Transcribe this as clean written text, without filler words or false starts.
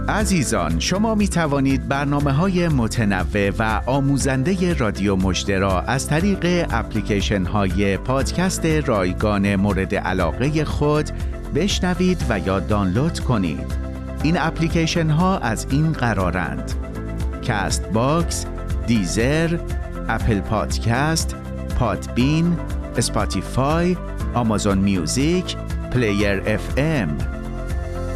عزیزان، شما می توانید برنامه‌های متنوع و آموزنده رادیو مژده را از طریق اپلیکیشن‌های پادکست رایگان مورد علاقه خود بشنوید و یا دانلود کنید. این اپلیکیشن‌ها از این قرارند: کست باکس، دیزر، اپل پادکست، پادبین، اسپاتیفای، آمازون میوزیک، پلیر FM.